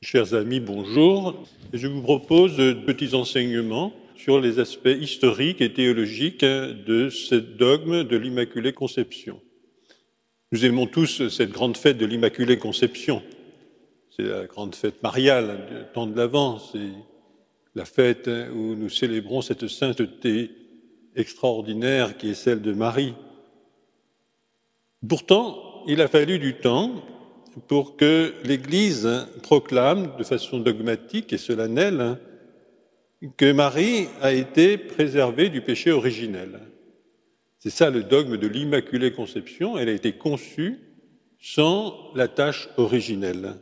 Chers amis, bonjour. Je vous propose de petits enseignements sur les aspects historiques et théologiques de ce dogme de l'Immaculée Conception. Nous aimons tous cette grande fête de l'Immaculée Conception. C'est la grande fête mariale du temps de l'Avent. C'est la fête où nous célébrons cette sainteté extraordinaire qui est celle de Marie. Pourtant, il a fallu du temps pour que l'Église proclame de façon dogmatique et solennelle que Marie a été préservée du péché originel. C'est ça le dogme de l'Immaculée Conception, elle a été conçue sans la tâche originelle.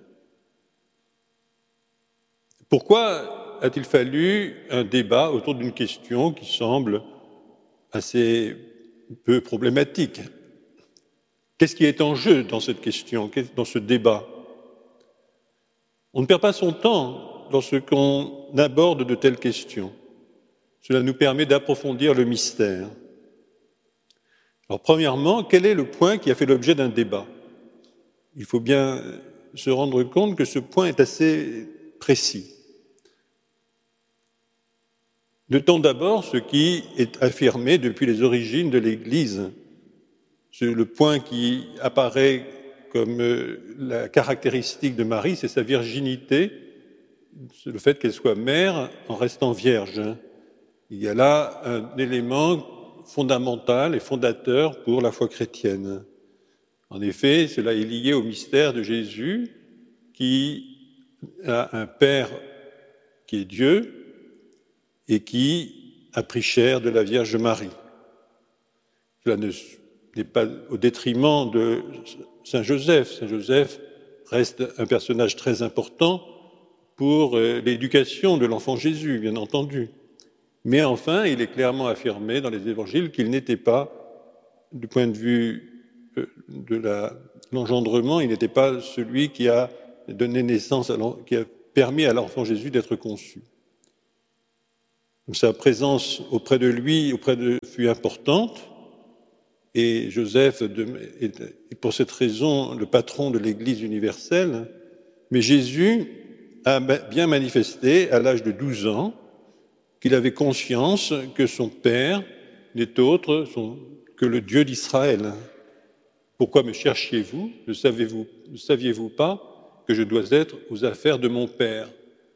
Pourquoi a-t-il fallu un débat autour d'une question qui semble assez peu problématique ? Qu'est-ce qui est en jeu dans cette question, dans ce débat ? On ne perd pas son temps lorsqu'on aborde de telles questions. Cela nous permet d'approfondir le mystère. Alors, premièrement, quel est le point qui a fait l'objet d'un débat ? Il faut bien se rendre compte que ce point est assez précis. Notons d'abord ce qui est affirmé depuis les origines de l'Église. Le point qui apparaît comme la caractéristique de Marie, c'est sa virginité, c'est le fait qu'elle soit mère en restant vierge. Il y a là un élément fondamental et fondateur pour la foi chrétienne. En effet, cela est lié au mystère de Jésus qui a un Père qui est Dieu et qui a pris chair de la Vierge Marie. Cela n'est pas au détriment de Saint Joseph. Saint Joseph reste un personnage très important pour l'éducation de l'enfant Jésus, bien entendu. Mais enfin, il est clairement affirmé dans les évangiles qu'il n'était pas, du point de vue de l'engendrement, il n'était pas celui qui a donné naissance, qui a permis à l'enfant Jésus d'être conçu. Donc, sa présence auprès de lui fut importante. Et Joseph est pour cette raison le patron de l'Église universelle, mais Jésus a bien manifesté à l'âge de 12 ans qu'il avait conscience que son Père n'est autre que le Dieu d'Israël. Pourquoi me cherchiez-vous ? Ne saviez-vous pas que je dois être aux affaires de mon Père ?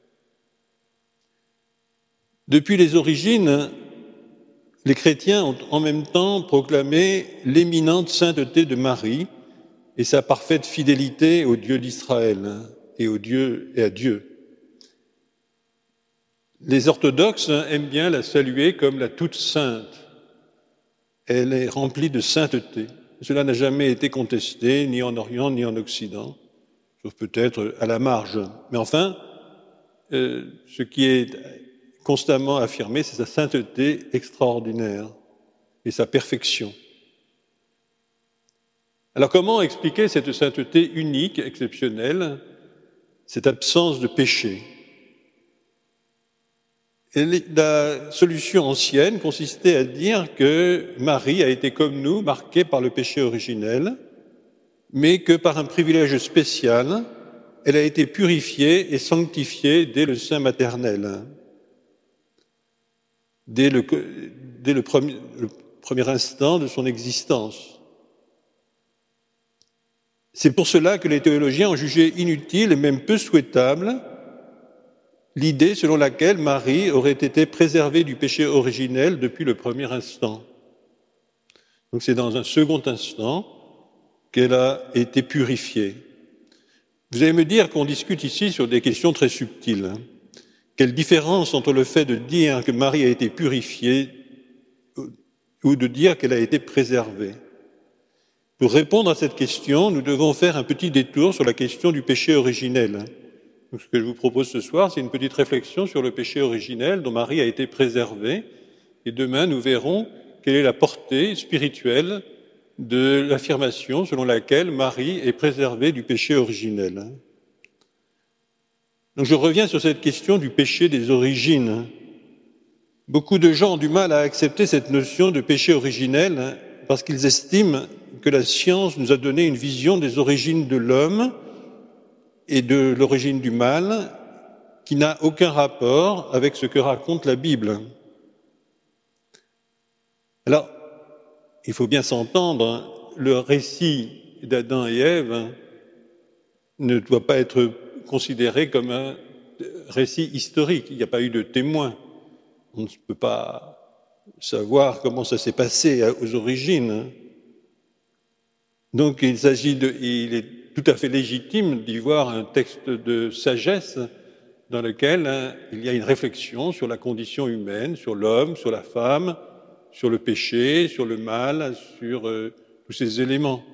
Depuis les origines, les chrétiens ont en même temps proclamé l'éminente sainteté de Marie et sa parfaite fidélité au Dieu d'Israël et à Dieu. Les orthodoxes aiment bien la saluer comme la toute sainte. Elle est remplie de sainteté. Cela n'a jamais été contesté, ni en Orient, ni en Occident, sauf peut-être à la marge. Mais enfin, ce qui est constamment affirmé, c'est sa sainteté extraordinaire et sa perfection. Alors comment expliquer cette sainteté unique, exceptionnelle, cette absence de péché ? Et la solution ancienne consistait à dire que Marie a été comme nous, marquée par le péché originel, mais que par un privilège spécial, elle a été purifiée et sanctifiée dès le sein maternel. Dès le premier instant de son existence. C'est pour cela que les théologiens ont jugé inutile et même peu souhaitable l'idée selon laquelle Marie aurait été préservée du péché originel depuis le premier instant. Donc c'est dans un second instant qu'elle a été purifiée. Vous allez me dire qu'on discute ici sur des questions très subtiles. Quelle différence entre le fait de dire que Marie a été purifiée ou de dire qu'elle a été préservée ? Pour répondre à cette question, nous devons faire un petit détour sur la question du péché originel. Donc, ce que je vous propose ce soir, c'est une petite réflexion sur le péché originel dont Marie a été préservée. Et demain, nous verrons quelle est la portée spirituelle de l'affirmation selon laquelle Marie est préservée du péché originel. Donc je reviens sur cette question du péché des origines. Beaucoup de gens ont du mal à accepter cette notion de péché originel parce qu'ils estiment que la science nous a donné une vision des origines de l'homme et de l'origine du mal qui n'a aucun rapport avec ce que raconte la Bible. Alors, il faut bien s'entendre, le récit d'Adam et Ève ne doit pas être considéré comme un récit historique. Il n'y a pas eu de témoins. On ne peut pas savoir comment ça s'est passé aux origines. Donc il est tout à fait légitime d'y voir un texte de sagesse dans lequel il y a une réflexion sur la condition humaine, sur l'homme, sur la femme, sur le péché, sur le mal, sur tous ces éléments.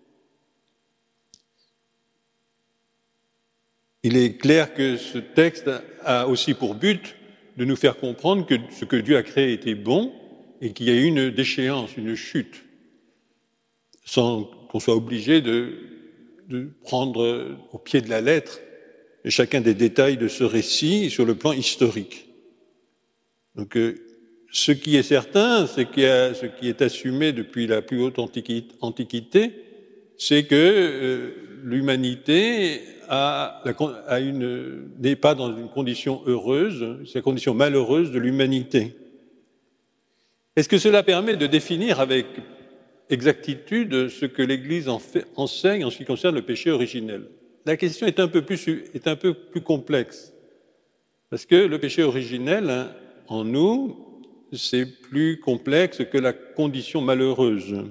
Il est clair que ce texte a aussi pour but de nous faire comprendre que ce que Dieu a créé était bon et qu'il y a eu une déchéance, une chute, sans qu'on soit obligé de prendre au pied de la lettre chacun des détails de ce récit sur le plan historique. Donc, ce qui est certain, c'est ce qui est assumé depuis la plus haute antiquité, c'est que l'humanité n'est pas dans une condition heureuse, c'est la condition malheureuse de l'humanité. Est-ce que cela permet de définir avec exactitude ce que l'Église enseigne en ce qui concerne le péché originel? La question est un peu plus complexe, parce que le péché originel, en nous, c'est plus complexe que la condition malheureuse.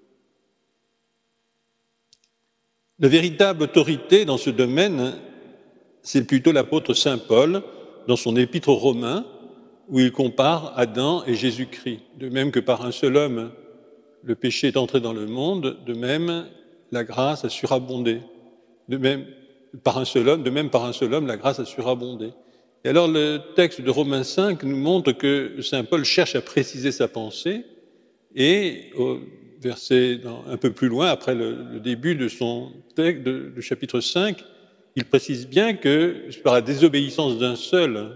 La véritable autorité dans ce domaine, c'est plutôt l'apôtre saint Paul, dans son épître aux Romains, où il compare Adam et Jésus-Christ. De même que par un seul homme, le péché est entré dans le monde, de même, la grâce a surabondé. De même, par un seul homme, la grâce a surabondé. Et alors, le texte de Romains 5 nous montre que saint Paul cherche à préciser sa pensée, et au verset un peu plus loin, après le début de son texte, du chapitre 5, il précise bien que par la désobéissance d'un seul,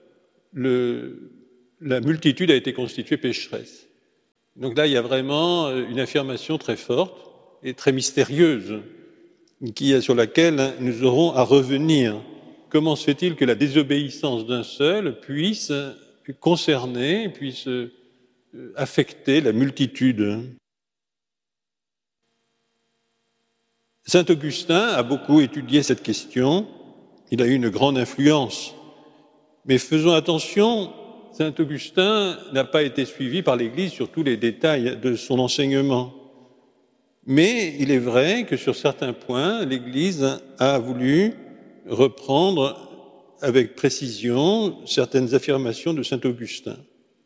la multitude a été constituée pécheresse. Donc là, il y a vraiment une affirmation très forte et très mystérieuse sur laquelle nous aurons à revenir. Comment se fait-il que la désobéissance d'un seul puisse concerner, puisse affecter la multitude? Saint Augustin a beaucoup étudié cette question, il a eu une grande influence. Mais faisons attention, saint Augustin n'a pas été suivi par l'Église sur tous les détails de son enseignement. Mais il est vrai que sur certains points, l'Église a voulu reprendre avec précision certaines affirmations de saint Augustin.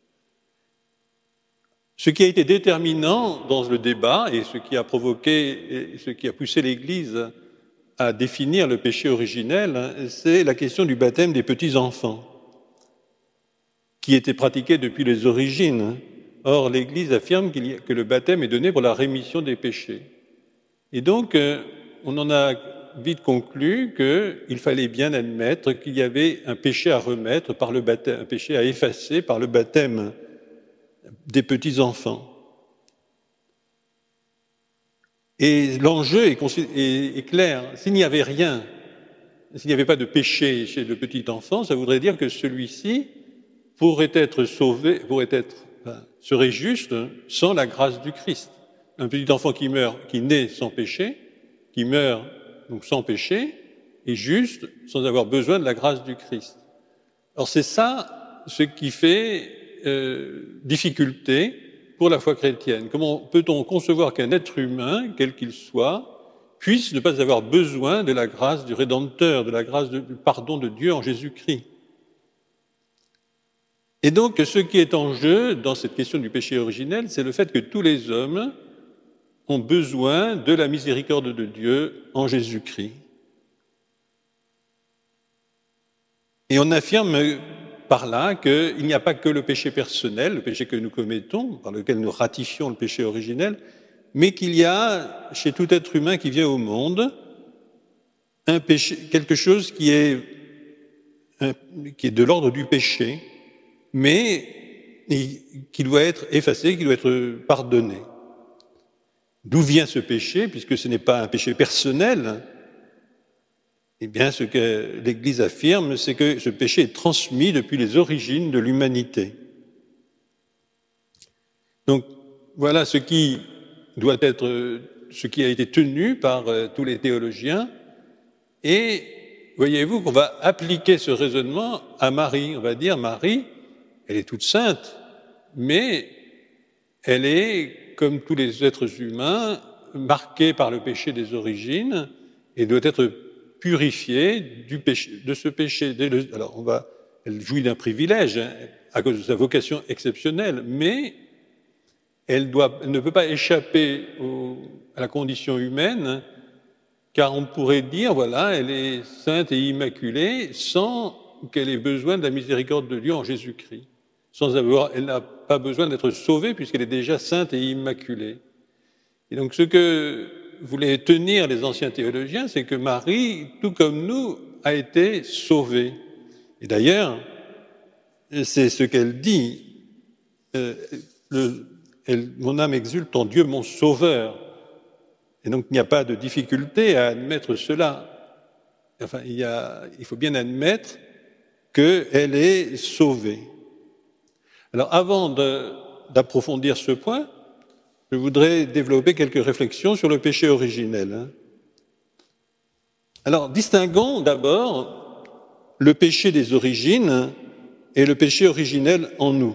Ce qui a été déterminant dans le débat et ce qui a provoqué et ce qui a poussé l'Église à définir le péché originel, c'est la question du baptême des petits-enfants, qui était pratiqué depuis les origines. Or, l'Église affirme que le baptême est donné pour la rémission des péchés. Et donc, on en a vite conclu qu'il fallait bien admettre qu'il y avait un péché à remettre par le baptême, un péché à effacer par le baptême des petits-enfants. Et l'enjeu est clair. S'il n'y avait rien, s'il n'y avait pas de péché chez le petit enfant, ça voudrait dire que celui-ci pourrait être sauvé, serait juste sans la grâce du Christ. Un petit enfant qui naît sans péché, qui meurt donc sans péché, est juste sans avoir besoin de la grâce du Christ. Alors c'est ça ce qui fait difficulté pour la foi chrétienne. Comment peut-on concevoir qu'un être humain, quel qu'il soit, puisse ne pas avoir besoin de la grâce du Rédempteur, de la grâce du pardon de Dieu en Jésus-Christ? Et donc, ce qui est en jeu dans cette question du péché originel, c'est le fait que tous les hommes ont besoin de la miséricorde de Dieu en Jésus-Christ. Et on affirme par là qu'il n'y a pas que le péché personnel, le péché que nous commettons, par lequel nous ratifions le péché originel, mais qu'il y a chez tout être humain qui vient au monde un péché, quelque chose qui est de l'ordre du péché, mais qui doit être effacé, qui doit être pardonné. D'où vient ce péché, puisque ce n'est pas un péché personnel, Eh bien, ce que l'Église affirme, c'est que ce péché est transmis depuis les origines de l'humanité. Donc, voilà ce qui doit être, ce qui a été tenu par tous les théologiens. Et voyez-vous qu'on va appliquer ce raisonnement à Marie. On va dire, Marie, elle est toute sainte, mais elle est, comme tous les êtres humains, marquée par le péché des origines et doit être purifiée du péché, de ce péché. Alors, elle jouit d'un privilège hein, à cause de sa vocation exceptionnelle, mais elle ne peut pas échapper à la condition humaine, car on pourrait dire, voilà, elle est sainte et immaculée sans qu'elle ait besoin de la miséricorde de Dieu en Jésus-Christ. Elle n'a pas besoin d'être sauvée puisqu'elle est déjà sainte et immaculée. Et donc ce que voulaient tenir les anciens théologiens, c'est que Marie, tout comme nous, a été sauvée. Et d'ailleurs, c'est ce qu'elle dit. Mon âme exulte en Dieu, mon Sauveur. Et donc il n'y a pas de difficulté à admettre cela. Enfin, il faut bien admettre qu'elle est sauvée. Alors avant d'approfondir ce point, je voudrais développer quelques réflexions sur le péché originel. Alors distinguons d'abord le péché des origines et le péché originel en nous.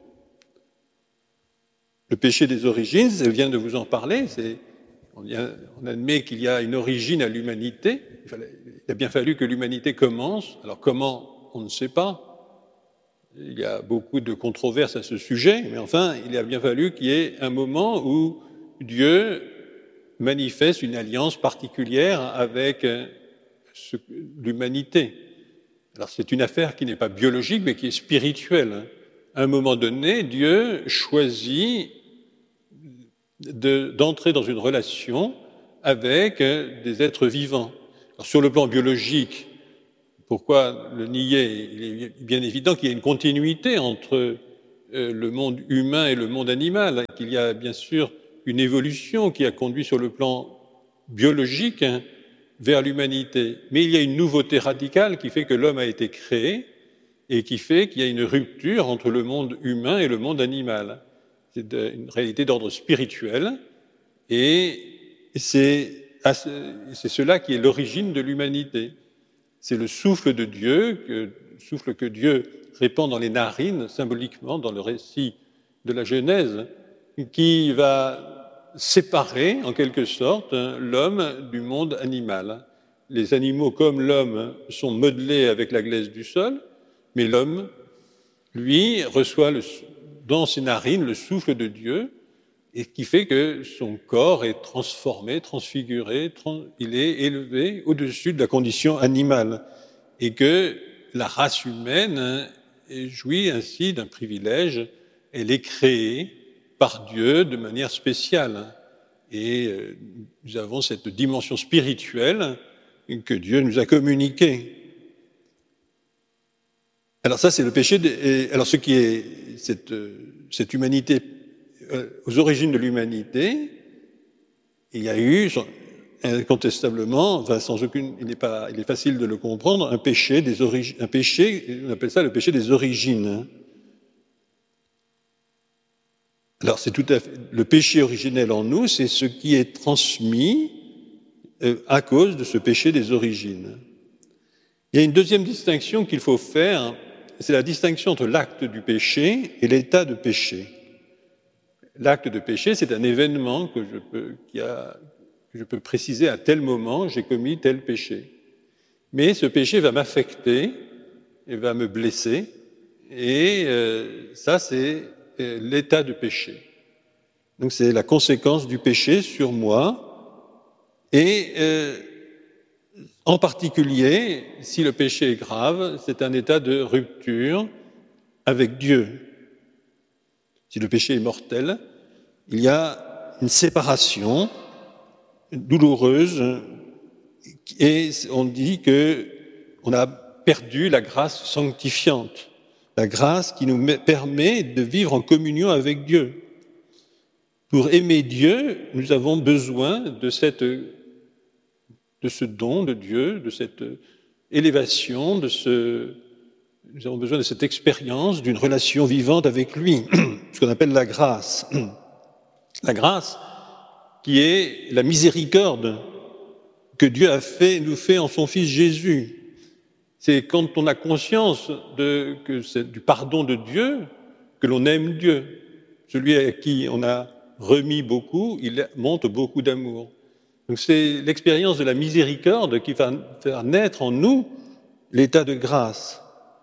Le péché des origines, je viens de vous en parler, on admet qu'il y a une origine à l'humanité, il a bien fallu que l'humanité commence, alors comment, on ne sait pas, il y a beaucoup de controverses à ce sujet, mais enfin, il a bien fallu qu'il y ait un moment où Dieu manifeste une alliance particulière avec l'humanité. Alors c'est une affaire qui n'est pas biologique, mais qui est spirituelle. À un moment donné, Dieu choisit d'entrer dans une relation avec des êtres vivants. Alors, sur le plan biologique, pourquoi le nier? Il est bien évident qu'il y a une continuité entre le monde humain et le monde animal, qu'il y a bien sûr une évolution qui a conduit sur le plan biologique vers l'humanité. Mais il y a une nouveauté radicale qui fait que l'homme a été créé et qui fait qu'il y a une rupture entre le monde humain et le monde animal. C'est une réalité d'ordre spirituel et c'est cela qui est l'origine de l'humanité. C'est le souffle de Dieu, souffle que Dieu répand dans les narines, symboliquement dans le récit de la Genèse, qui va séparer en quelque sorte l'homme du monde animal. Les animaux comme l'homme sont modelés avec la glaise du sol, mais l'homme, lui, reçoit dans ses narines le souffle de Dieu, et qui fait que son corps est transformé, transfiguré, il est élevé au-dessus de la condition animale, et que la race humaine jouit ainsi d'un privilège, elle est créée par Dieu de manière spéciale. Et nous avons cette dimension spirituelle que Dieu nous a communiquée. Alors ça, c'est le péché. Alors ce qui est cette humanité, aux origines de l'humanité, il y a eu incontestablement, enfin sans aucune, il est facile de le comprendre, un péché, on appelle ça le péché des origines. Alors c'est tout à fait, le péché originel en nous, c'est ce qui est transmis à cause de ce péché des origines. Il y a une deuxième distinction qu'il faut faire, c'est la distinction entre l'acte du péché et l'état de péché. L'acte de péché, c'est un événement que je peux préciser à tel moment, j'ai commis tel péché. Mais ce péché va m'affecter et va me blesser, et ça, c'est l'état de péché. Donc c'est la conséquence du péché sur moi, et en particulier, si le péché est grave, c'est un état de rupture avec Dieu. Si le péché est mortel, il y a une séparation douloureuse et on dit qu'on a perdu la grâce sanctifiante, la grâce qui nous permet de vivre en communion avec Dieu. Pour aimer Dieu, nous avons besoin de cette de ce don de Dieu, de cette élévation, nous avons besoin de cette expérience d'une relation vivante avec lui, ce qu'on appelle la grâce. La grâce qui est la miséricorde que Dieu nous fait en son Fils Jésus. C'est quand on a conscience du pardon de Dieu que l'on aime Dieu. Celui à qui on a remis beaucoup, il montre beaucoup d'amour. Donc c'est l'expérience de la miséricorde qui va faire naître en nous l'état de grâce.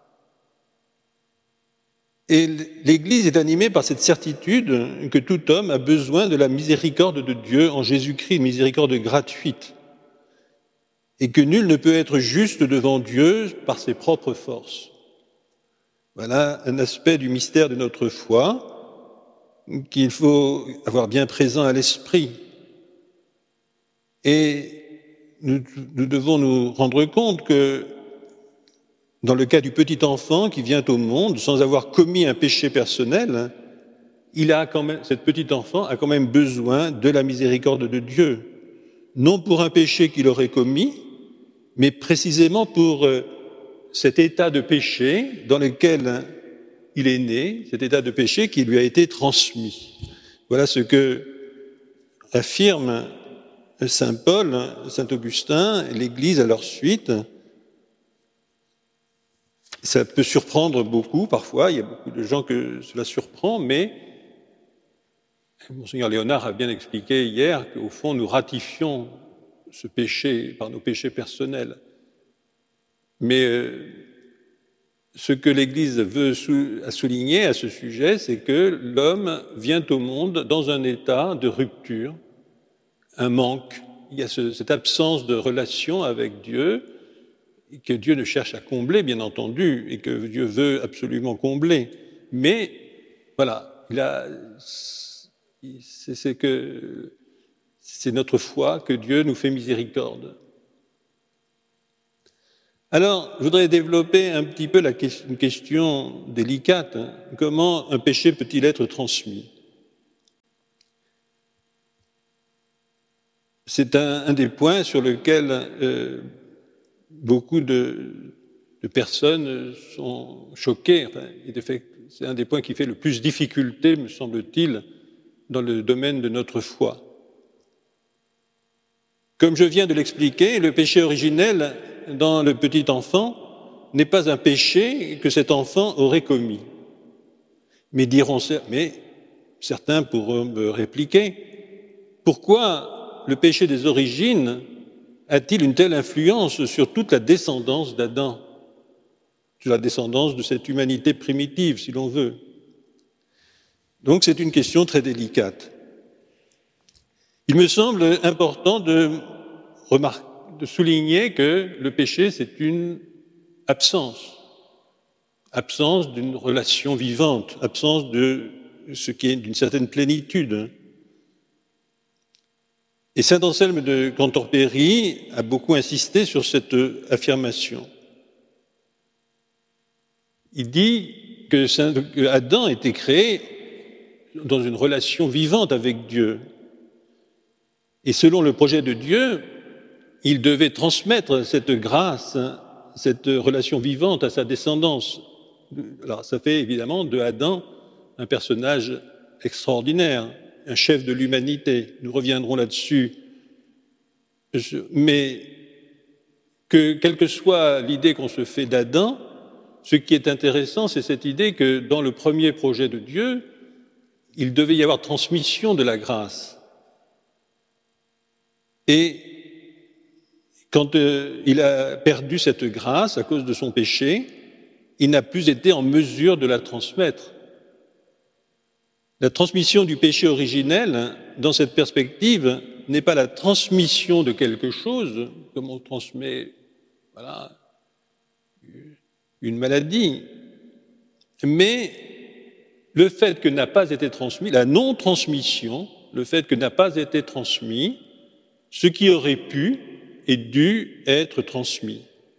Et l'Église est animée par cette certitude que tout homme a besoin de la miséricorde de Dieu en Jésus-Christ, une miséricorde gratuite, et que nul ne peut être juste devant Dieu par ses propres forces. Voilà un aspect du mystère de notre foi qu'il faut avoir bien présent à l'esprit. Et nous devons nous rendre compte que dans le cas du petit enfant qui vient au monde sans avoir commis un péché personnel, cet petit enfant a quand même besoin de la miséricorde de Dieu, non pour un péché qu'il aurait commis, mais précisément pour cet état de péché dans lequel il est né, cet état de péché qui lui a été transmis. Voilà ce que affirme Saint Paul, Saint Augustin, l'Église à leur suite. Ça peut surprendre beaucoup parfois, il y a beaucoup de gens que cela surprend, mais Monseigneur Léonard a bien expliqué hier qu'au fond nous ratifions ce péché par nos péchés personnels. Mais ce que l'Église veut souligner à ce sujet, c'est que l'homme vient au monde dans un état de rupture, un manque. Il y a cette absence de relation avec Dieu, que Dieu ne cherche à combler, bien entendu, et que Dieu veut absolument combler. Mais voilà, c'est notre foi que Dieu nous fait miséricorde. Alors, je voudrais développer un petit peu une question délicate. Comment un péché peut-il être transmis? C'est un des points sur lequel beaucoup de personnes sont choquées. Enfin, c'est un des points qui fait le plus difficulté, me semble-t-il, dans le domaine de notre foi. Comme je viens de l'expliquer, le péché originel dans le petit enfant n'est pas un péché que cet enfant aurait commis. Mais certains pourront me répliquer, pourquoi le péché des origines a-t-il une telle influence sur toute la descendance d'Adam, sur la descendance de cette humanité primitive, si l'on veut? Donc c'est une question très délicate. Il me semble important de souligner que le péché, c'est une absence d'une relation vivante, absence de ce qui est d'une certaine plénitude. Et saint Anselme de Cantorbéry a beaucoup insisté sur cette affirmation. Il dit que Adam était créé dans une relation vivante avec Dieu. Et selon le projet de Dieu, il devait transmettre cette grâce, cette relation vivante à sa descendance. Alors, ça fait évidemment de Adam un personnage extraordinaire, un chef de l'humanité. Nous reviendrons là-dessus. Mais quelle que soit l'idée qu'on se fait d'Adam, ce qui est intéressant, c'est cette idée que dans le premier projet de Dieu, il devait y avoir transmission de la grâce. Et quand il a perdu cette grâce à cause de son péché, il n'a plus été en mesure de la transmettre. La transmission du péché originel, dans cette perspective, n'est pas la transmission de quelque chose, comme on transmet une maladie, mais le fait que n'a pas été transmis, la non-transmission, le fait que n'a pas été transmis, ce qui aurait pu et dû être transmis.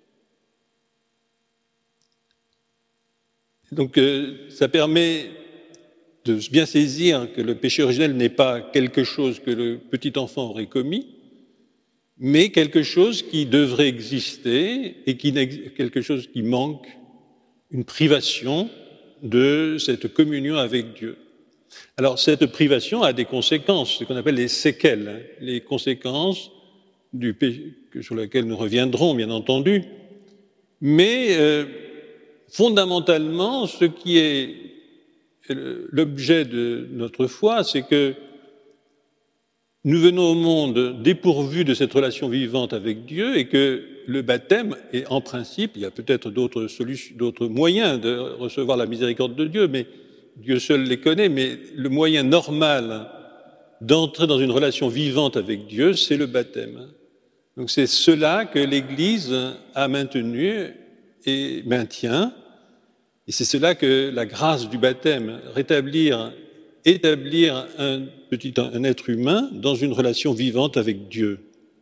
Donc ça permet de bien saisir que le péché originel n'est pas quelque chose que le petit enfant aurait commis, mais quelque chose qui devrait exister et quelque chose qui manque, une privation de cette communion avec Dieu. Alors cette privation a des conséquences, ce qu'on appelle les séquelles, les conséquences du péché, sur lesquelles nous reviendrons bien entendu, mais fondamentalement ce qui est l'objet de notre foi, c'est que nous venons au monde dépourvus de cette relation vivante avec Dieu et que le baptême est en principe, il y a peut-être d'autres moyens de recevoir la miséricorde de Dieu, mais Dieu seul les connaît, mais le moyen normal d'entrer dans une relation vivante avec Dieu, c'est le baptême. Donc c'est cela que l'Église a maintenu et maintient, et c'est cela que la grâce du baptême, établir un être humain dans une relation vivante avec Dieu.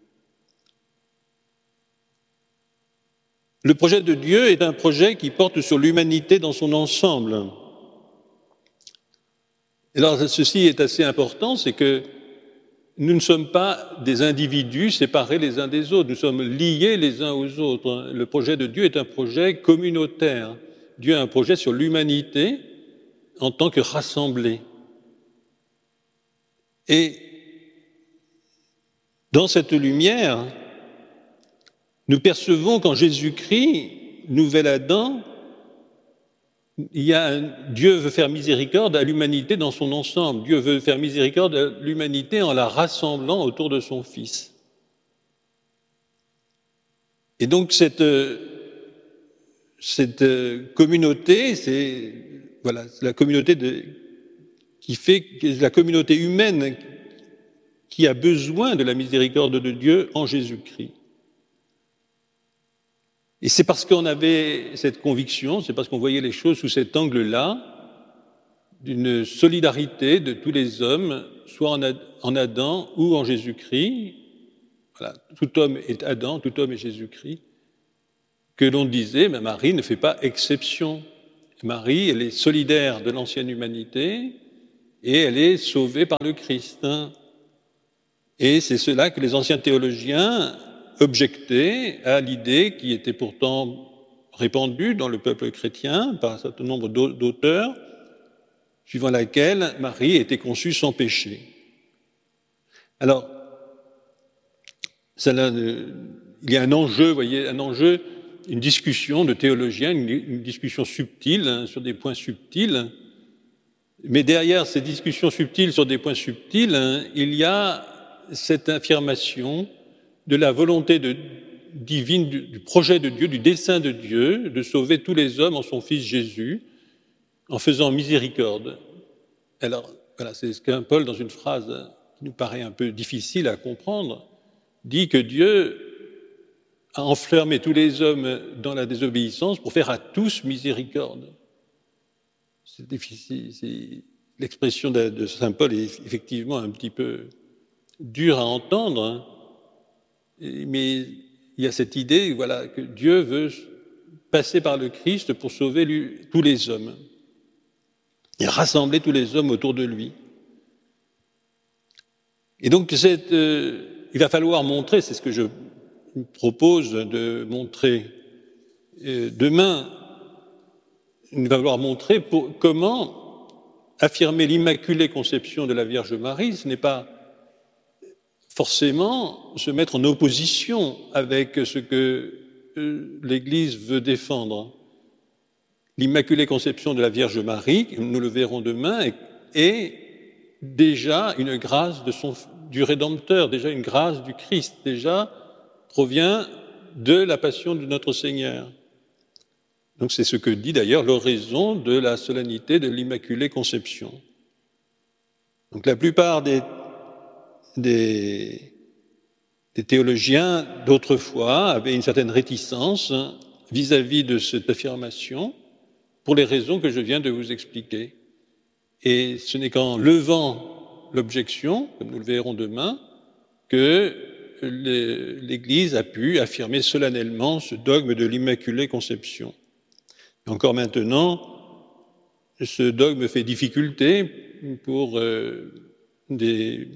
Le projet de Dieu est un projet qui porte sur l'humanité dans son ensemble. Et alors, ceci est assez important, c'est que nous ne sommes pas des individus séparés les uns des autres, nous sommes liés les uns aux autres. Le projet de Dieu est un projet communautaire. Dieu a un projet sur l'humanité en tant que rassemblée. Et dans cette lumière, nous percevons qu'en Jésus-Christ, nouvel Adam, Dieu veut faire miséricorde à l'humanité dans son ensemble. Dieu veut faire miséricorde à l'humanité en la rassemblant autour de son Fils. Et donc cette communauté, c'est la communauté la communauté humaine qui a besoin de la miséricorde de Dieu en Jésus-Christ. Et c'est parce qu'on avait cette conviction, c'est parce qu'on voyait les choses sous cet angle-là, d'une solidarité de tous les hommes, soit en Adam ou en Jésus-Christ. Voilà, tout homme est Adam, tout homme est Jésus-Christ. Que l'on disait, mais Marie ne fait pas exception. Marie, elle est solidaire de l'ancienne humanité et elle est sauvée par le Christ. Et c'est cela que les anciens théologiens objectaient à l'idée qui était pourtant répandue dans le peuple chrétien par un certain nombre d'auteurs, suivant laquelle Marie était conçue sans péché. Alors, il y a un enjeu, vous voyez, une discussion de théologiens, une discussion subtile sur des points subtils, mais derrière ces discussions subtiles sur des points subtils, il y a cette affirmation de la volonté divine, du projet de Dieu, du dessein de Dieu, de sauver tous les hommes en son Fils Jésus, en faisant miséricorde. Alors, voilà, c'est ce qu'un Paul, dans une phrase qui nous paraît un peu difficile à comprendre, dit que Dieu a enfermé tous les hommes dans la désobéissance pour faire à tous miséricorde. C'est difficile, l'expression de saint Paul est effectivement un petit peu dure à entendre, mais il y a cette idée, voilà, que Dieu veut passer par le Christ pour sauver tous les hommes et rassembler tous les hommes autour de lui. Et donc, il va falloir montrer, c'est ce que je propose de montrer demain, il va falloir montrer comment affirmer l'immaculée conception de la Vierge Marie. Ce n'est pas forcément se mettre en opposition avec ce que l'Église veut défendre. L'immaculée conception de la Vierge Marie, nous le verrons demain, est déjà une grâce du Rédempteur, déjà une grâce du Christ, déjà provient de la passion de notre Seigneur. Donc c'est ce que dit d'ailleurs l'oraison de la solennité de l'Immaculée Conception. Donc la plupart des théologiens d'autrefois avaient une certaine réticence vis-à-vis de cette affirmation pour les raisons que je viens de vous expliquer. Et ce n'est qu'en levant l'objection, comme nous le verrons demain, que l'Église a pu affirmer solennellement ce dogme de l'Immaculée Conception. Et encore maintenant, ce dogme fait difficulté pour des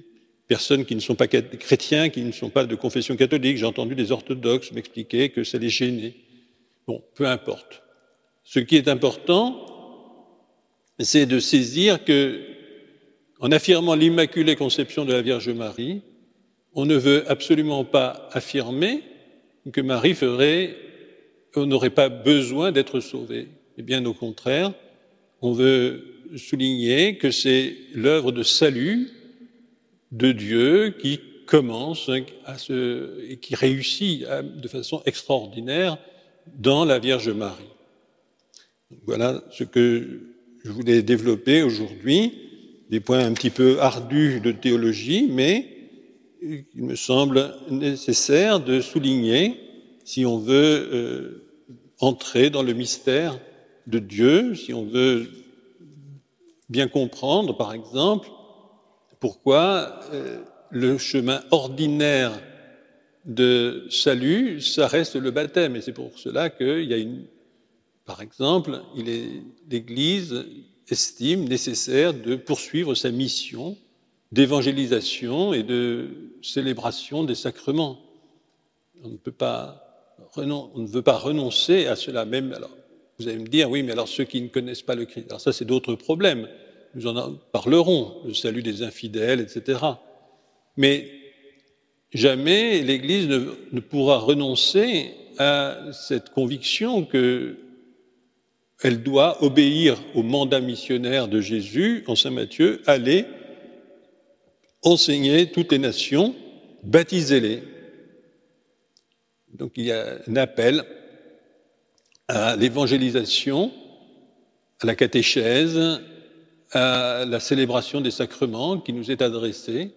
personnes qui ne sont pas chrétiens, qui ne sont pas de confession catholique. J'ai entendu des orthodoxes m'expliquer que ça les gênait. Bon, peu importe. Ce qui est important, c'est de saisir que, en affirmant l'Immaculée Conception de la Vierge Marie, on ne veut absolument pas affirmer que Marie n'aurait pas besoin d'être sauvée. Et bien au contraire, on veut souligner que c'est l'œuvre de salut de Dieu qui commence et qui réussit de façon extraordinaire dans la Vierge Marie. Voilà ce que je voulais développer aujourd'hui, des points un petit peu ardus de théologie, mais il me semble nécessaire de souligner si on veut entrer dans le mystère de Dieu, si on veut bien comprendre, par exemple, pourquoi le chemin ordinaire de salut, ça reste le baptême. Et c'est pour cela qu'il y a par exemple, l'Église estime nécessaire de poursuivre sa mission d'évangélisation et de célébration des sacrements. On ne veut pas renoncer à cela même. Alors, vous allez me dire, oui, mais alors ceux qui ne connaissent pas le Christ, alors ça c'est d'autres problèmes. Nous en parlerons, le salut des infidèles, etc. Mais jamais l'Église ne pourra renoncer à cette conviction qu'elle doit obéir au mandat missionnaire de Jésus en Saint Matthieu, aller enseigner toutes les nations, baptisez-les. Donc il y a un appel à l'évangélisation, à la catéchèse, à la célébration des sacrements qui nous est adressée.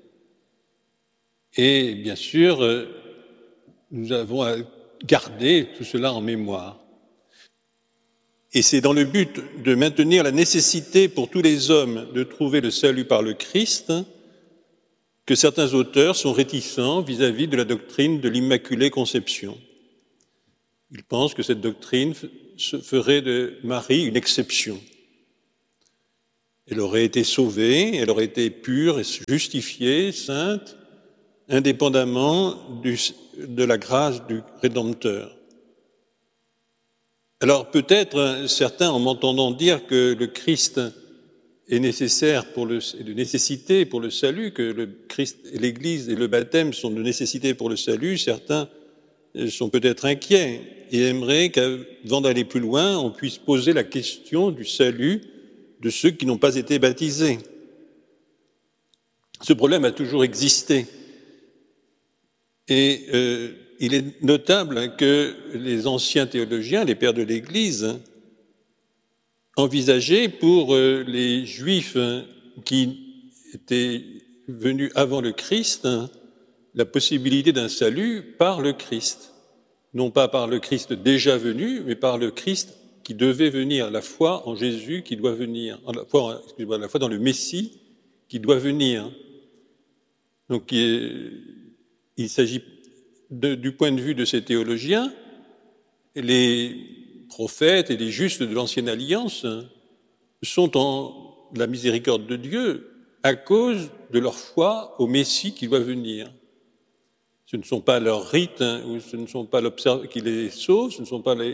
Et bien sûr, nous avons à garder tout cela en mémoire. Et c'est dans le but de maintenir la nécessité pour tous les hommes de trouver le salut par le Christ que certains auteurs sont réticents vis-à-vis de la doctrine de l'Immaculée Conception. Ils pensent que cette doctrine ferait de Marie une exception. Elle aurait été sauvée, elle aurait été pure et justifiée, sainte, indépendamment de la grâce du Rédempteur. Alors peut-être certains, en m'entendant dire que le Christ est nécessaire de nécessité pour le salut, que le Christ et l'Église et le baptême sont de nécessité pour le salut, certains sont peut-être inquiets et aimeraient qu'avant d'aller plus loin, on puisse poser la question du salut de ceux qui n'ont pas été baptisés. Ce problème a toujours existé. Et il est notable que les anciens théologiens, les pères de l'Église, envisageaient pour les Juifs qui étaient venus avant le Christ la possibilité d'un salut par le Christ. Non pas par le Christ déjà venu, mais par le Christ qui devait venir, la foi en Jésus qui doit venir, la foi dans le Messie qui doit venir. Donc il s'agit, du point de vue de ces théologiens, les prophètes et les justes de l'Ancienne Alliance sont en la miséricorde de Dieu à cause de leur foi au Messie qui doit venir. Ce ne sont pas leurs rites, ou ce ne sont pas qui les sauvent, ce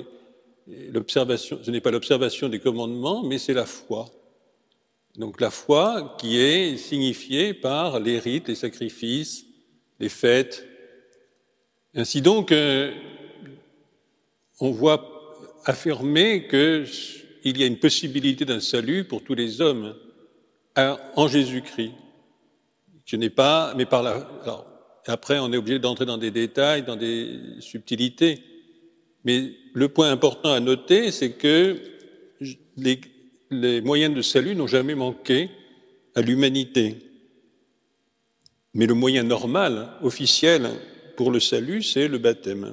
n'est pas l'observation des commandements, mais c'est la foi. Donc la foi qui est signifiée par les rites, les sacrifices, les fêtes. Ainsi donc, on voit affirmer qu'il y a une possibilité d'un salut pour tous les hommes en Jésus-Christ. Ce n'est pas, mais par la... Alors, après, on est obligé d'entrer dans des détails, dans des subtilités. Mais le point important à noter, c'est que les moyens de salut n'ont jamais manqué à l'humanité. Mais le moyen normal, officiel, pour le salut, c'est le baptême.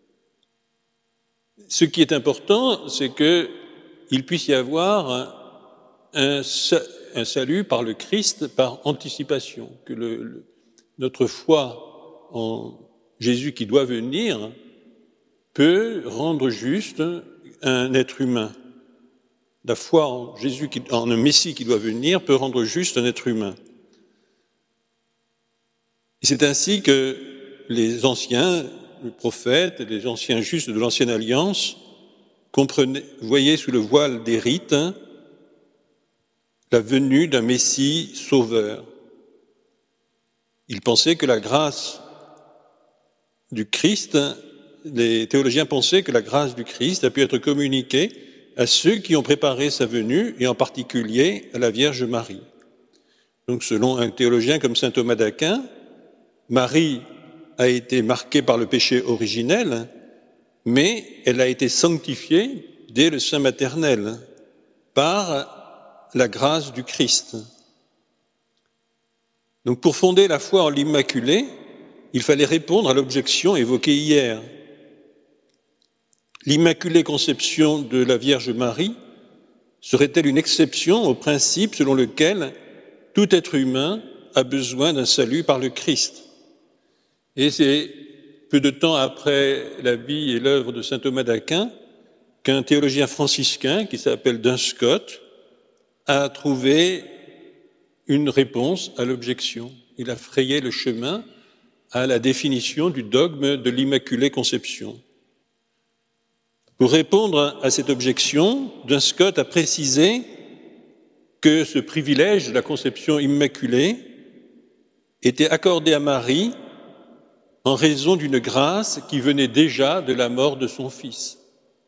Ce qui est important, c'est qu'il puisse y avoir un salut par le Christ, par anticipation, que notre foi en Jésus qui doit venir peut rendre juste un être humain. La foi en Jésus, en un Messie qui doit venir, peut rendre juste un être humain. Et c'est ainsi que les anciens, les prophètes, les anciens justes de l'Ancienne Alliance voyaient sous le voile des rites la venue d'un Messie sauveur. Ils pensaient que la grâce du Christ, les théologiens pensaient que la grâce du Christ a pu être communiquée à ceux qui ont préparé sa venue, et en particulier à la Vierge Marie. Donc, selon un théologien comme saint Thomas d'Aquin, Marie a été marquée par le péché originel, mais elle a été sanctifiée dès le sein maternel par la grâce du Christ. Donc, pour fonder la foi en l'Immaculée, il fallait répondre à l'objection évoquée hier. L'Immaculée Conception de la Vierge Marie serait-elle une exception au principe selon lequel tout être humain a besoin d'un salut par le Christ? Et c'est peu de temps après la vie et l'œuvre de saint Thomas d'Aquin qu'un théologien franciscain qui s'appelle Duns Scott a trouvé une réponse à l'objection. Il a frayé le chemin à la définition du dogme de l'Immaculée Conception. Pour répondre à cette objection, Duns Scott a précisé que ce privilège de la conception immaculée était accordé à Marie en raison d'une grâce qui venait déjà de la mort de son Fils.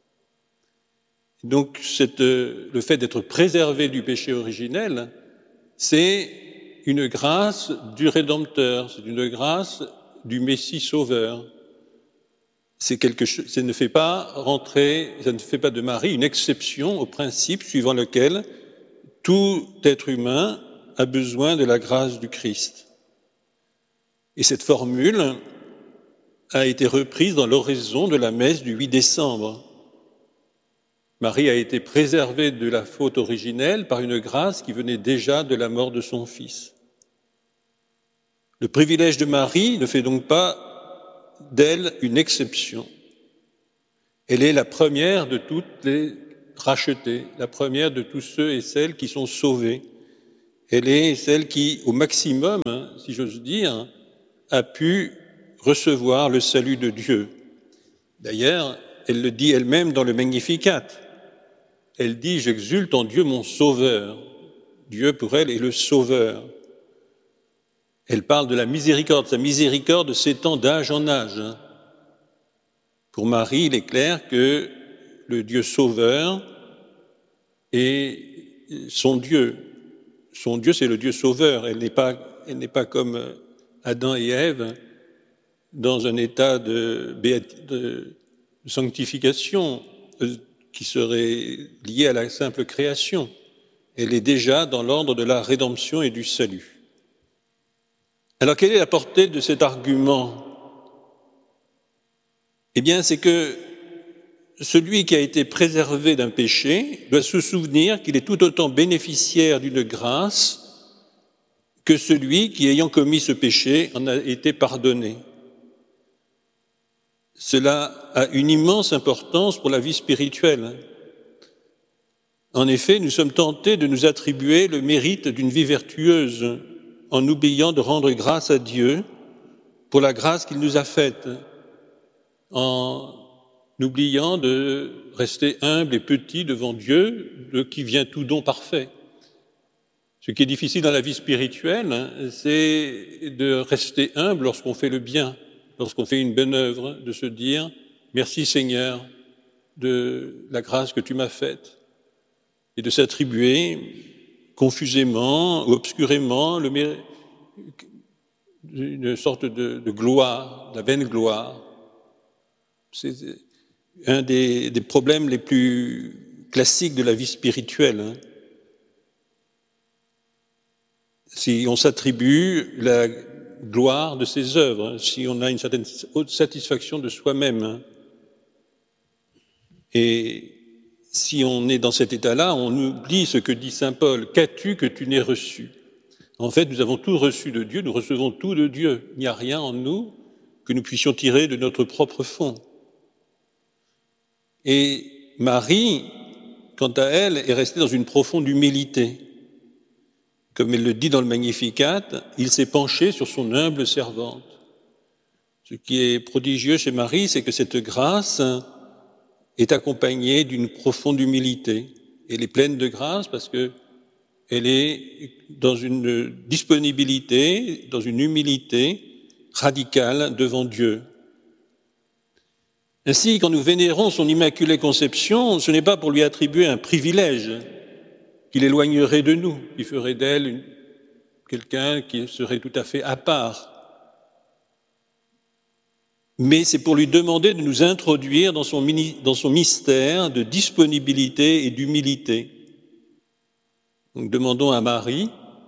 Donc, le fait d'être préservé du péché originel, c'est une grâce du Rédempteur, c'est une grâce du Messie Sauveur. Ça ne fait pas de Marie une exception au principe suivant lequel tout être humain a besoin de la grâce du Christ. Et cette formule a été reprise dans l'oraison de la messe du 8 décembre. Marie a été préservée de la faute originelle par une grâce qui venait déjà de la mort de son Fils. Le privilège de Marie ne fait donc pas d'elle une exception. Elle est la première de toutes les rachetées, la première de tous ceux et celles qui sont sauvés. Elle est celle qui, au maximum, si j'ose dire, a pu recevoir le salut de Dieu. D'ailleurs, elle le dit elle-même dans le Magnificat. Elle dit « J'exulte en Dieu mon Sauveur ». Dieu, pour elle, est le Sauveur. Elle parle de la miséricorde. Sa miséricorde s'étend d'âge en âge. Pour Marie, il est clair que le Dieu Sauveur est son Dieu. Son Dieu, c'est le Dieu Sauveur. Elle n'est pas comme Adam et Ève dans un état de sanctification qui serait lié à la simple création. Elle est déjà dans l'ordre de la rédemption et du salut. Alors, quelle est la portée de cet argument? Eh bien, c'est que celui qui a été préservé d'un péché doit se souvenir qu'il est tout autant bénéficiaire d'une grâce que celui qui, ayant commis ce péché, en a été pardonné. Cela a une immense importance pour la vie spirituelle. En effet, nous sommes tentés de nous attribuer le mérite d'une vie vertueuse en oubliant de rendre grâce à Dieu pour la grâce qu'il nous a faite, en oubliant de rester humble et petit devant Dieu, de qui vient tout don parfait. Ce qui est difficile dans la vie spirituelle, c'est de rester humble lorsqu'on fait le bien, lorsqu'on fait une bonne œuvre, de se dire « Merci Seigneur de la grâce que tu m'as faite » et de s'attribuer confusément ou obscurément une sorte de gloire, de la vaine gloire. C'est un des problèmes les plus classiques de la vie spirituelle. Si on s'attribue la gloire de ses œuvres, si on a une certaine haute satisfaction de soi-même, et si on est dans cet état-là, on oublie ce que dit saint Paul, « Qu'as-tu que tu n'aies reçu ?» En fait, nous avons tout reçu de Dieu, nous recevons tout de Dieu. Il n'y a rien en nous que nous puissions tirer de notre propre fond. Et Marie, quant à elle, est restée dans une profonde humilité. Comme elle le dit dans le Magnificat, il s'est penché sur son humble servante. Ce qui est prodigieux chez Marie, c'est que cette grâce est accompagnée d'une profonde humilité. Elle est pleine de grâce parce que elle est dans une disponibilité, dans une humilité radicale devant Dieu. Ainsi, quand nous vénérons son Immaculée Conception, ce n'est pas pour lui attribuer un privilège qui l'éloignerait de nous, qui ferait d'elle quelqu'un qui serait tout à fait à part. Mais c'est pour lui demander de nous introduire dans son mystère de disponibilité et d'humilité. Donc demandons à Marie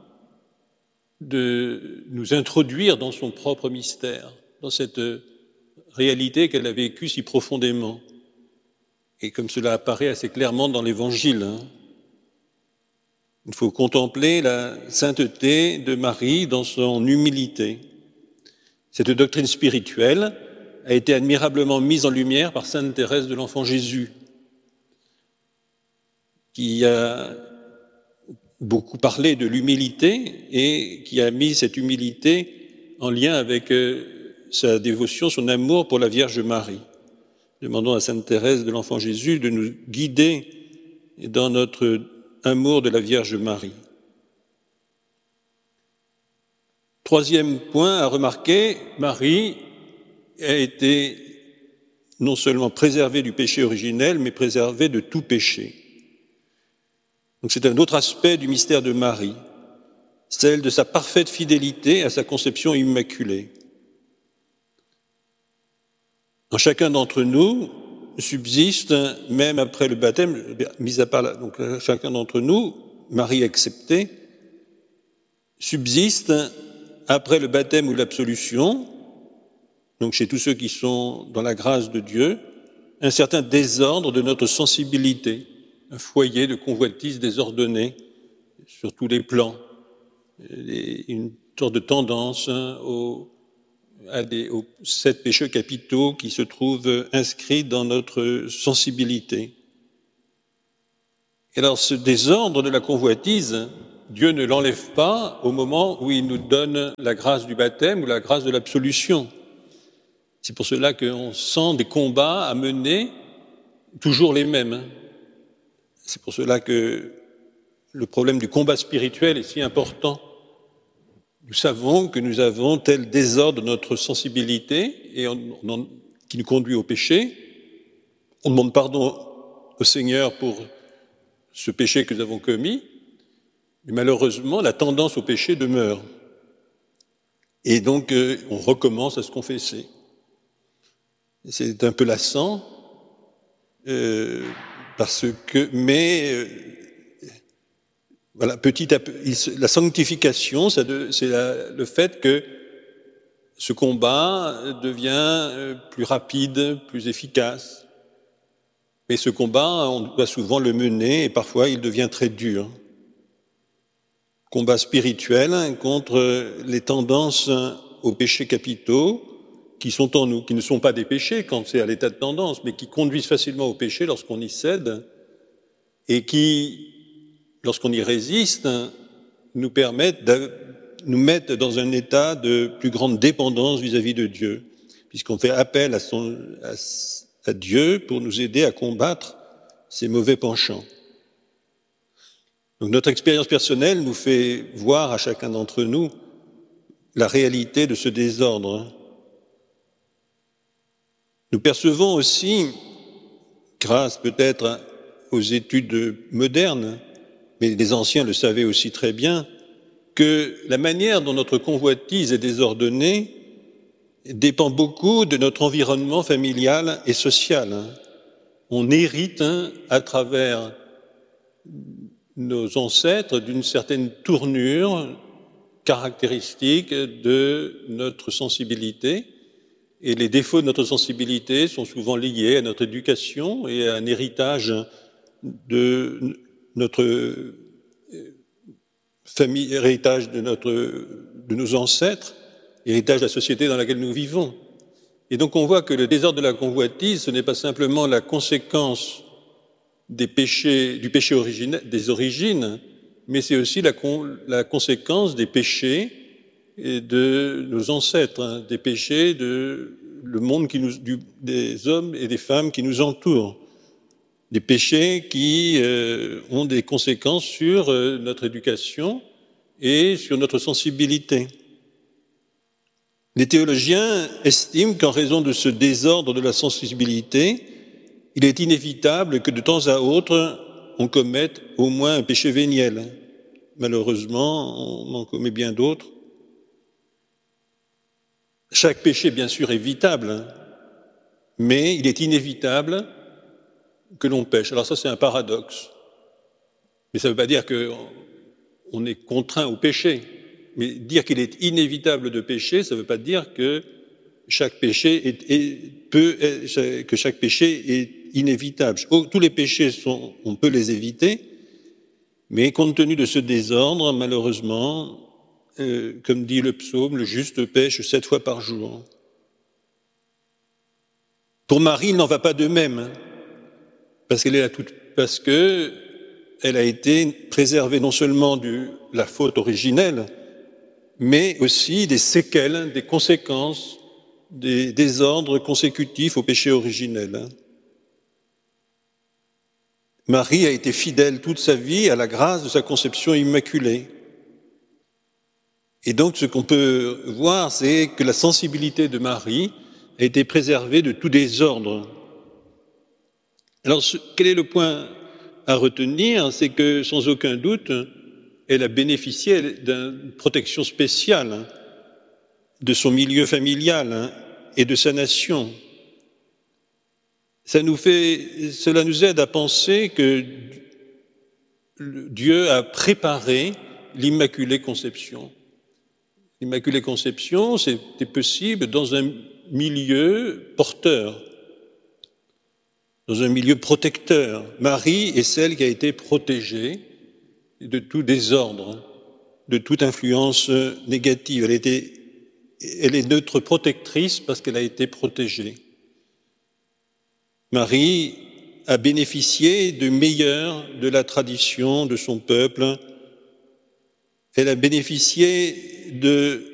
de nous introduire dans son propre mystère, dans cette réalité qu'elle a vécue si profondément, et comme cela apparaît assez clairement dans l'Évangile. Il faut contempler la sainteté de Marie dans son humilité. Cette doctrine spirituelle a été admirablement mise en lumière par sainte Thérèse de l'Enfant Jésus, qui a beaucoup parlé de l'humilité et qui a mis cette humilité en lien avec sa dévotion, son amour pour la Vierge Marie. Demandons à sainte Thérèse de l'Enfant Jésus de nous guider dans notre amour de la Vierge Marie. Troisième point à remarquer, Marie a été non seulement préservée du péché originel, mais préservée de tout péché. Donc c'est un autre aspect du mystère de Marie, celle de sa parfaite fidélité à sa conception immaculée. En chacun d'entre nous subsiste, même après le baptême, mis à part donc chacun d'entre nous, Marie acceptée, subsiste après le baptême ou l'absolution, donc chez tous ceux qui sont dans la grâce de Dieu, un certain désordre de notre sensibilité, un foyer de convoitise désordonné sur tous les plans, une sorte de tendance aux 7 péchés capitaux qui se trouvent inscrits dans notre sensibilité. Et alors ce désordre de la convoitise, Dieu ne l'enlève pas au moment où il nous donne la grâce du baptême ou la grâce de l'absolution. C'est pour cela qu'on sent des combats à mener, toujours les mêmes. C'est pour cela que le problème du combat spirituel est si important. Nous savons que nous avons tel désordre de notre sensibilité qui nous conduit au péché. On demande pardon au Seigneur pour ce péché que nous avons commis, mais malheureusement, la tendance au péché demeure. Et donc, on recommence à se confesser. C'est un peu lassant, voilà, petit à petit, la sanctification, c'est le fait que ce combat devient plus rapide, plus efficace. Mais ce combat, on doit souvent le mener et parfois il devient très dur. Combat spirituel contre les tendances aux péchés capitaux qui sont en nous, qui ne sont pas des péchés quand c'est à l'état de tendance, mais qui conduisent facilement au péché lorsqu'on y cède et qui, lorsqu'on y résiste, nous permettent de nous mettre dans un état de plus grande dépendance vis-à-vis de Dieu, puisqu'on fait appel à Dieu pour nous aider à combattre ces mauvais penchants. Donc notre expérience personnelle nous fait voir à chacun d'entre nous la réalité de ce désordre. Nous percevons aussi, grâce peut-être aux études modernes, mais les anciens le savaient aussi très bien, que la manière dont notre convoitise est désordonnée dépend beaucoup de notre environnement familial et social. On hérite à travers nos ancêtres d'une certaine tournure caractéristique de notre sensibilité, et les défauts de notre sensibilité sont souvent liés à notre éducation et à un héritage de notre famille, héritage de nos ancêtres, héritage de la société dans laquelle nous vivons. Et donc on voit que le désordre de la convoitise, ce n'est pas simplement la conséquence du péché des origines, mais c'est aussi la conséquence des péchés et de nos ancêtres, hein, des péchés de le monde des hommes et des femmes qui nous entourent, des péchés qui ont des conséquences sur notre éducation et sur notre sensibilité. Les théologiens estiment qu'en raison de ce désordre de la sensibilité, il est inévitable que de temps à autre, on commette au moins un péché véniel. Malheureusement, on en commet bien d'autres. Chaque péché, bien sûr, est évitable, hein, mais il est inévitable que l'on pêche. Alors ça, c'est un paradoxe. Mais ça ne veut pas dire qu'on est contraint au péché. Mais dire qu'il est inévitable de pécher, ça ne veut pas dire que chaque péché est inévitable. Tous les péchés on peut les éviter, mais compte tenu de ce désordre, malheureusement, comme dit le psaume, le juste pêche 7 fois par jour. Pour Marie, il n'en va pas de même, hein, parce que elle a été préservée non seulement de la faute originelle, mais aussi des séquelles, des conséquences, des désordres consécutifs au péché originel. Marie a été fidèle toute sa vie à la grâce de sa conception immaculée. Et donc, ce qu'on peut voir, c'est que la sensibilité de Marie a été préservée de tout désordre. Alors, quel est le point à retenir? C'est que, sans aucun doute, elle a bénéficié d'une protection spéciale de son milieu familial et de sa nation. Cela nous aide à penser que Dieu a préparé l'Immaculée Conception. L'Immaculée Conception, c'était possible dans un milieu porteur, dans un milieu protecteur. Marie est celle qui a été protégée de tout désordre, de toute influence négative. Elle est notre protectrice parce qu'elle a été protégée. Marie a bénéficié du meilleur de la tradition de son peuple. Elle a bénéficié de